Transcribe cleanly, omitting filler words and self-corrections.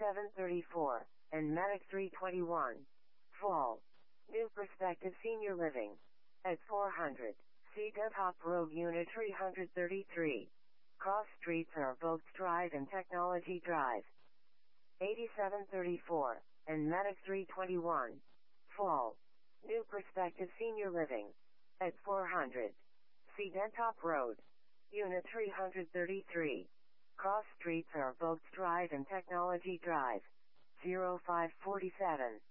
8734, and Medic 321. Fall. New Perspective Senior Living. At 400. Cedar Top Road Unit 333. Cross streets are Vogts Drive and Technology Drive. 8734, and Medic 321. Fall. New Perspective Senior Living. At 400. Cedar Top Road. Unit 333. Cross streets are Vogts Drive and Technology Drive. 0547.